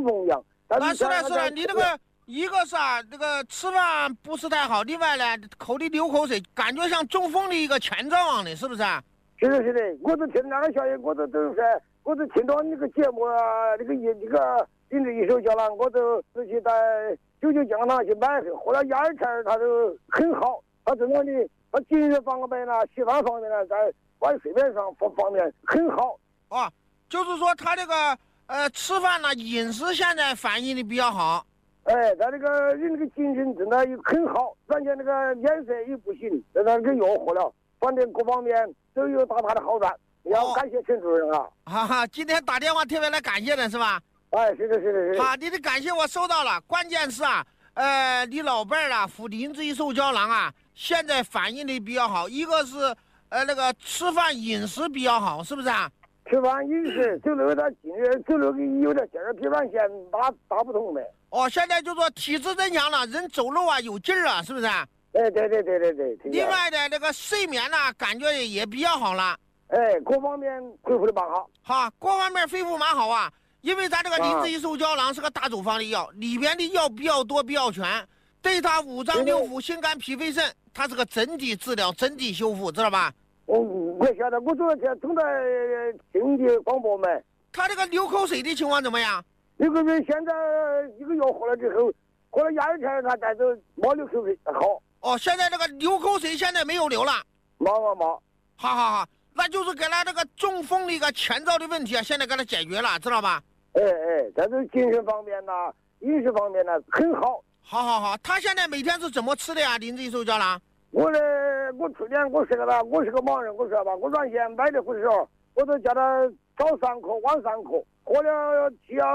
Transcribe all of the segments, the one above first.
中风一样。 是的，你这个一个是这个吃饭不是太好，另外呢口里流口水，感觉像中风的一个前兆啊，你是不是？ 是的，我都听那个消息，我都听到那个节目啊，那个林志一手胶囊，我都自己在99胶囊去买，后来1、2天他都很好，他在那里，他精神方面呢，吃饭方面呢，在管睡眠上方面很好。 就是说他这个吃饭呢，饮食现在反应的比较好。 他这个人这个精神真的很好，而且那个脸色也不行，在那个药喝了，反正各方面都有大的好转。要感谢陈主任啊！ 哈哈，今天打电话特别来感谢的是吧？ 是的。 好，你的感谢我收到了。关键是你老伴儿服林志一瘦胶囊啊，现在反应的比较好。一个是那个吃饭饮食比较好，是不是啊？ 吃饭饮食走路有点劲儿，走路有点劲儿，皮软线大不同呗。 现在就说体质增强了，人走路有劲儿了，是不是？ 对。 另外的那个睡眠呢，感觉也比较好了。 各方面恢复的蛮好。 好，各方面恢复蛮好啊。因为咱这个林志一瘦胶囊是个大处方的药，里边的药比较多比较全，对它五脏六腑、心肝脾肺肾，它是个整体治疗、整体修复，知道吧？ 我晓得，我昨天正在听你广播没？ 他这个流口水的情况怎么样？ 流口水现在一个药喝了之后，喝了1、2天他再都没流口水好。 现在这个流口水现在没有流了。 没。 好，那就是给他这个中风的一个前兆的问题现在给他解决了，知道吧？ 在这精神方面呢，饮食方面呢很好。 好，他现在每天是怎么吃的呀？林志一瘦胶囊？ 我去年我是个盲人，我说吧，我原先买的回时候，我都叫他早3颗，晚3颗，喝了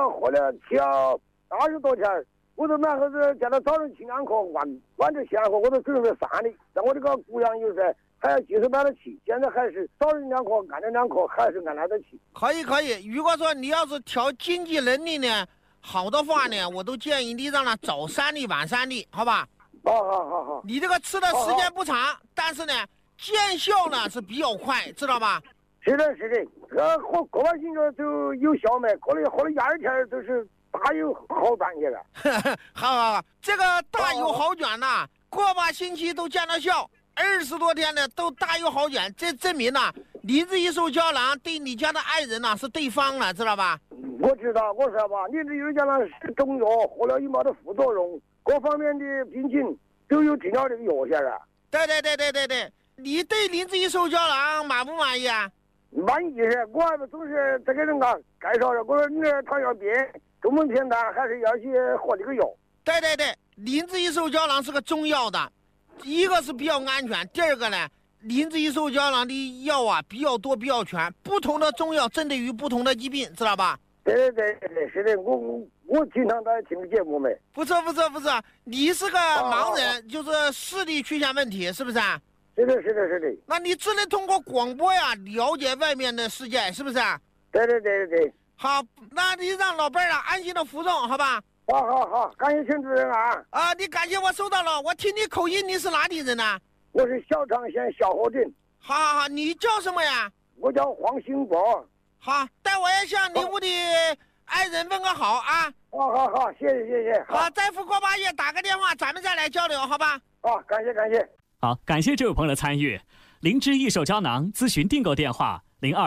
20多天，我都然后是叫他早上吃2颗，晚上吃2颗，我都准备3粒。但我这个姑娘有时还要及时买得起，现在还是早上2颗，按着2颗，还是按来得起。 可以。如果说你要是调经济能力呢好的话呢，我都建议你让他早3粒，晚3粒，好吧？ 好。 你这个吃的时间不长，但是呢，见效呢是比较快，知道吧？ 是的。过完性质就有效没？喝了1、2天都是大有好转去了。 好，这个大有好转呐，过把星期都见到效，20多天呢都大有好转，这证明呢，林志一瘦胶囊对你家的爱人呢是对方了，知道吧？ 我知道，我说吧，林志一瘦胶囊是中药，喝了也没得副作用。各方面的病情都有治疗这个药现在。 对，你对林志一瘦胶囊满不满意啊？ 满意是，我还总是这个人介绍的，我说你这糖尿病中风偏瘫还是要去喝这个药。 对，林志一瘦胶囊是个中药的，一个是比较安全，第二个呢，林志一瘦胶囊的药比较多比较全，不同的中药针对于不同的疾病，知道吧？ 对，是的，我经常在听节目没。 不错，你是个盲人，就是视力缺陷问题，是不是啊？ 是的。 那你只能通过广播了解外面的世界，是不是啊？ 对。 好，那你让老伴儿安心的服用，好吧？ 好，感谢陈主任啊！ 你感谢我收到了，我听你口音，你是哪里人呢？ 我是小昌县小河镇。 好，你叫什么呀？ 我叫黄兴国。 好，待我也向你屋的爱人问个好啊！ 好，谢谢。 好，再复过8月打个电话，咱们再来交流，好吧？ 好，感谢。 好，感谢这位朋友的参与。灵芝益寿胶囊咨询订购电话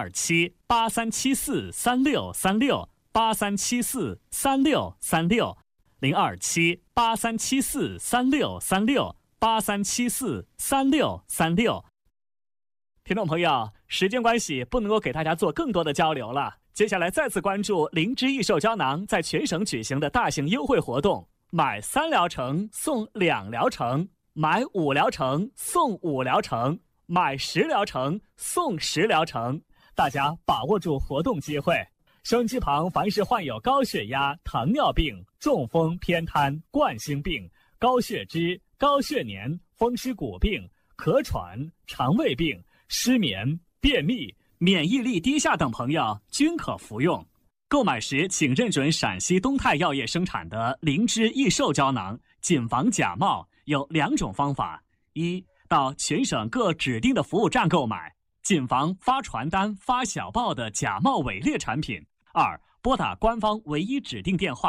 027837436338374363383743633837436336。听众朋友，时间关系不能够给大家做更多的交流了，接下来再次关注灵芝益寿胶囊在全省举行的大型优惠活动，买3疗程送2疗程，买5疗程送5疗程，买10疗程送10疗程，大家把握住活动机会。收音机旁凡是患有高血压、糖尿病、中风、偏瘫、冠心病、高血脂、高血粘、风湿骨病、咳喘、肠胃病、失眠、便秘、免疫力低下等朋友均可服用。购买时请认准陕西东泰药业生产的灵芝益寿胶囊，谨防假冒。有2种方法：一，到全省各指定的服务站购买，谨防发传单、发小报的假冒伪劣产品；2，拨打官方唯一指定电话